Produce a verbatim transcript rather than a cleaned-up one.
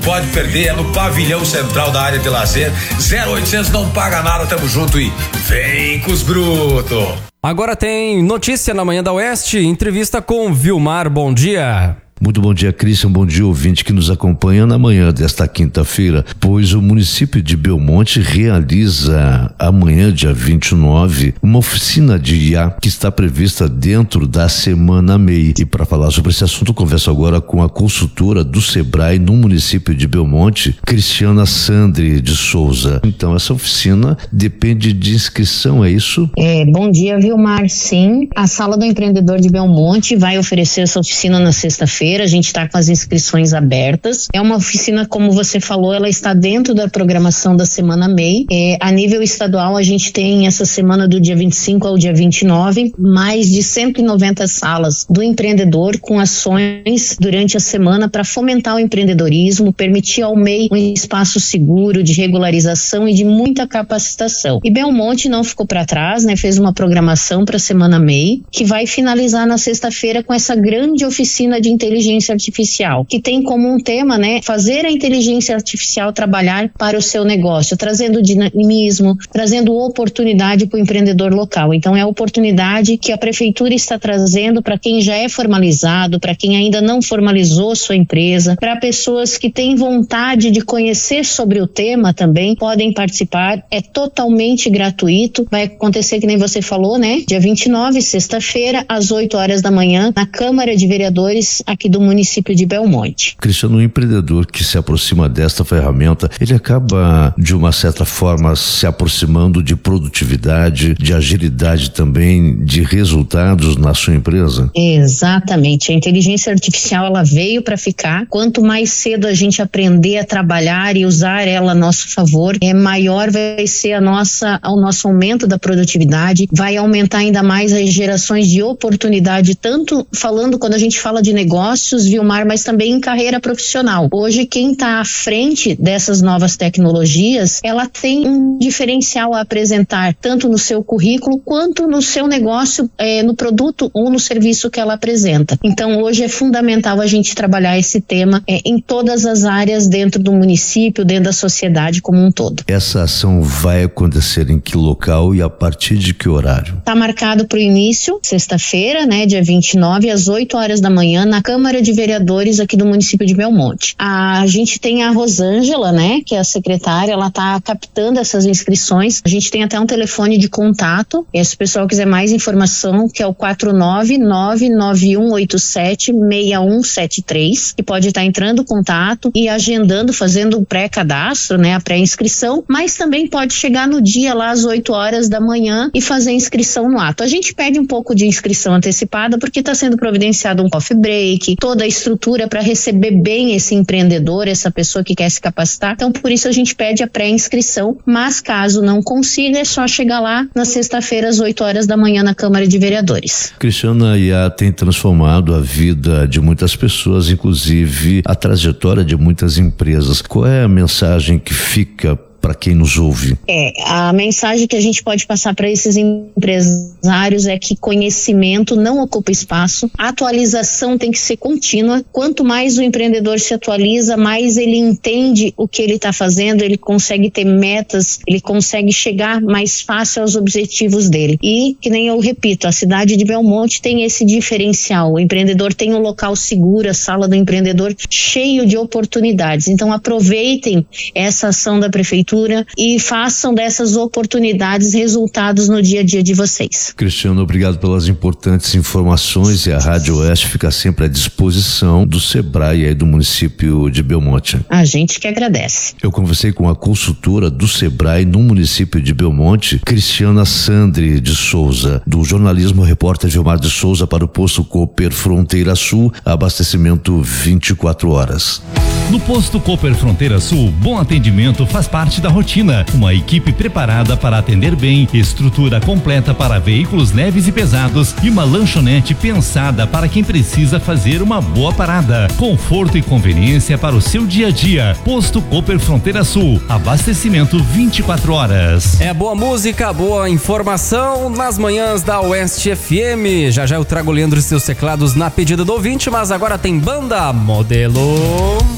Pode perder, é no pavilhão central da área de lazer. zero oitocentos, não paga nada, tamo junto e vem com os brutos. Agora tem notícia na Manhã da Oeste, entrevista com Vilmar, bom dia. Muito bom dia, Cristian, bom dia, ouvinte que nos acompanha na manhã desta quinta-feira, pois o município de Belmonte realiza amanhã, dia vinte e nove, uma oficina de I A que está prevista dentro da Semana M E I. E para falar sobre esse assunto, eu converso agora com a consultora do Sebrae no município de Belmonte, Cristiana Sandri de Souza. Então, essa oficina depende de inscrição, é isso? É, bom dia, Vilmar. Sim, a Sala do Empreendedor de Belmonte vai oferecer essa oficina na sexta-feira. A gente está com as inscrições abertas. É uma oficina, como você falou, ela está dentro da programação da Semana M E I. É, a nível estadual, a gente tem essa semana do dia vinte e cinco ao dia vinte e nove, mais de cento e noventa salas do empreendedor com ações durante a semana para fomentar o empreendedorismo, permitir ao M E I um espaço seguro de regularização e de muita capacitação. E Belmonte não ficou para trás, né? Fez uma programação para a Semana M E I, que vai finalizar na sexta-feira com essa grande oficina de inteligência artificial, que tem como um tema, né, fazer a inteligência artificial trabalhar para o seu negócio, trazendo dinamismo, trazendo oportunidade para o empreendedor local. Então é a oportunidade que a prefeitura está trazendo para quem já é formalizado, para quem ainda não formalizou sua empresa, para pessoas que têm vontade de conhecer sobre o tema também, podem participar, é totalmente gratuito, vai acontecer que nem você falou, né, dia vinte e nove, sexta-feira, às oito horas da manhã, na Câmara de Vereadores aqui do município de Belmonte. Cristiano, o empreendedor que se aproxima desta ferramenta, ele acaba de uma certa forma se aproximando de produtividade, de agilidade também, de resultados na sua empresa? Exatamente, a inteligência artificial ela veio para ficar. Quanto mais cedo a gente aprender a trabalhar e usar ela a nosso favor, é maior vai ser a nossa, o nosso aumento da produtividade, vai aumentar ainda mais as gerações de oportunidade, tanto falando quando a gente fala de negócios, Vilmar, mas também em carreira profissional. Hoje, quem está à frente dessas novas tecnologias, ela tem um diferencial a apresentar, tanto no seu currículo, quanto no seu negócio, eh, no produto ou no serviço que ela apresenta. Então, hoje é fundamental a gente trabalhar esse tema eh, em todas as áreas dentro do município, dentro da sociedade como um todo. Essa ação vai acontecer em que local e a partir de que horário? Está marcado para o início, sexta-feira, né, dia vinte e nove, às oito horas da manhã, na Câmara de Vereadores aqui do município de Belmonte. A gente tem a Rosângela, né, que é a secretária, ela tá captando essas inscrições. A gente tem até um telefone de contato, e se o pessoal quiser mais informação, que é o quatro nove nove nove um oito sete seis um sete três, que pode estar entrando em contato e agendando, fazendo o pré-cadastro, né, a pré-inscrição, mas também pode chegar no dia lá às oito horas da manhã e fazer a inscrição no ato. A gente pede um pouco de inscrição antecipada porque está sendo providenciado um coffee break, toda a estrutura para receber bem esse empreendedor, essa pessoa que quer se capacitar. Então, por isso a gente pede a pré-inscrição, mas caso não consiga, é só chegar lá na sexta-feira às oito horas da manhã na Câmara de Vereadores. Cristiana, a I A tem transformado a vida de muitas pessoas, inclusive a trajetória de muitas empresas. Qual é a mensagem que fica para quem nos ouve? É, a mensagem que a gente pode passar para esses empresários é que conhecimento não ocupa espaço, a atualização tem que ser contínua. Quanto mais o empreendedor se atualiza, mais ele entende o que ele está fazendo, ele consegue ter metas, ele consegue chegar mais fácil aos objetivos dele. E, que nem eu repito, a cidade de Belmonte tem esse diferencial. O empreendedor tem um local seguro, a sala do empreendedor cheio de oportunidades. Então aproveitem essa ação da prefeitura e façam dessas oportunidades resultados no dia a dia de vocês. Cristiano, obrigado pelas importantes informações, e a Rádio Oeste fica sempre à disposição do Sebrae aí do município de Belmonte. A gente que agradece. Eu conversei com a consultora do Sebrae no município de Belmonte, Cristiana Sandri de Souza, do jornalismo repórter Vilmar de Souza para o posto Cooper Fronteira Sul, abastecimento vinte e quatro horas. No posto Cooper Fronteira Sul, bom atendimento faz parte da rotina. Uma equipe preparada para atender bem, estrutura completa para veículos leves e pesados e uma lanchonete pensada para quem precisa fazer uma boa parada. Conforto e conveniência para o seu dia a dia. Posto Cooper Fronteira Sul, abastecimento vinte e quatro horas. É boa música, boa informação nas manhãs da Oeste F M. Já já eu trago o Leandro e seus teclados na pedida do ouvinte, mas agora tem Banda Modelo.